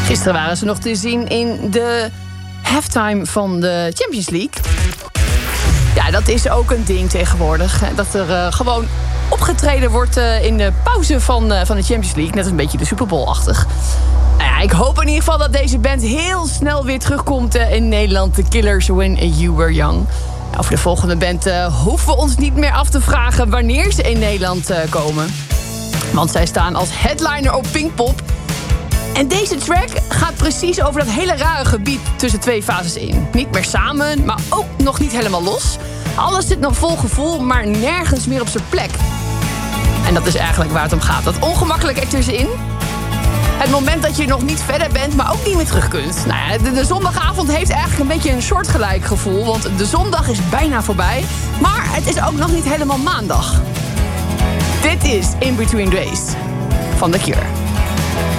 Gisteren waren ze nog te zien in de halftime van de Champions League. Ja, dat is ook een ding tegenwoordig. Dat er gewoon opgetreden wordt in de pauze van de Champions League. Net een beetje de Super Bowl-achtig. Nou ja, ik hoop in ieder geval dat deze band heel snel weer terugkomt in Nederland. The Killers, When You Were Young. Over de volgende band hoeven we ons niet meer af te vragen wanneer ze in Nederland komen. Want zij staan als headliner op Pinkpop. En deze track gaat precies over dat hele rare gebied tussen twee fases in. Niet meer samen, maar ook nog niet helemaal los. Alles zit nog vol gevoel, maar nergens meer op zijn plek. En dat is eigenlijk waar het om gaat. Dat ongemakkelijk ertussenin. Het moment dat je nog niet verder bent, maar ook niet meer terug kunt. Nou ja, de zondagavond heeft eigenlijk een beetje een soortgelijk gevoel. Want de zondag is bijna voorbij. Maar het is ook nog niet helemaal maandag. Dit is In Between Days van The Cure.